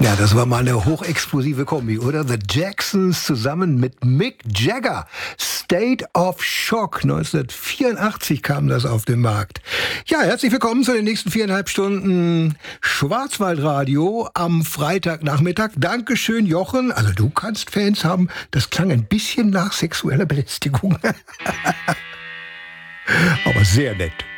Ja, das war mal eine hochexplosive Kombi, oder? The Jacksons zusammen mit Mick Jagger. State of Shock. 1984 kam das auf den Markt. Ja, herzlich willkommen zu den nächsten 4,5 Stunden Schwarzwaldradio am Freitagnachmittag. Dankeschön, Jochen. Also du kannst Fans haben. Das klang ein bisschen nach sexueller Belästigung. Aber sehr nett.